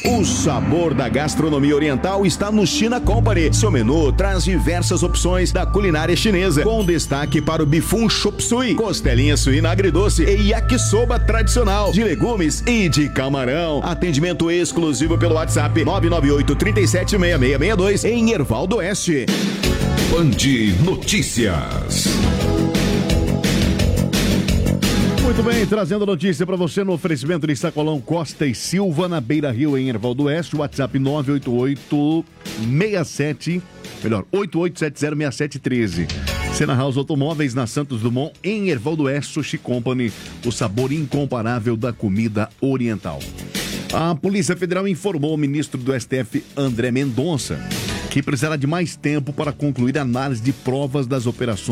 O sabor da gastronomia oriental está no China Company. Seu menu traz diversas opções da culinária chinesa, com destaque para o bifum chop suey, costelinha suína agridoce e yakisoba tradicional, de legumes e de camarão. Atendimento exclusivo pelo WhatsApp 998-376662 em Herval do Oeste. Band Notícias. Muito bem, trazendo notícia para você no oferecimento de Sacolão Costa e Silva, na Beira Rio, em Herval do Oeste. WhatsApp 88706713. Sena House Automóveis, na Santos Dumont, em Herval do Oeste. Sushi Company, o sabor incomparável da comida oriental. A Polícia Federal informou o ministro do STF, André Mendonça, que precisará de mais tempo para concluir a análise de provas das operações